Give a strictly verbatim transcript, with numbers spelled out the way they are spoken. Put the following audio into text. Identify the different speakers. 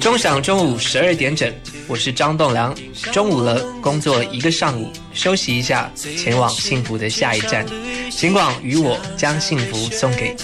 Speaker 1: 钟响中午十二点整，我是张栋梁。中午了，工作一个上午，休息一下，前往幸福的下一站。请广与我将幸福送给